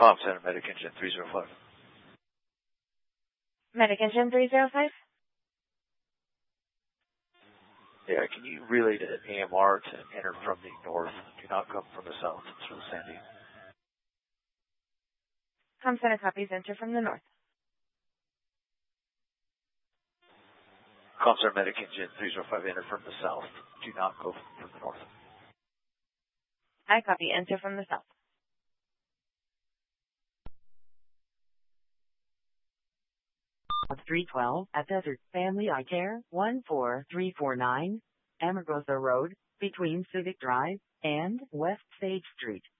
Comm Center, Medic Engine 305. Medic Engine 305? Yeah, can you relay to AMR to enter from the north? Do not come from the south. It's from Sandy. Comm Center copies, enter from the north. Comm Center, Medic Engine 305, enter from the south. Do not go from the north. I copy, enter from the south. Of 312 at Desert Family Eye Care, 14349, Amargosa Road, between Civic Drive and West Sage Street.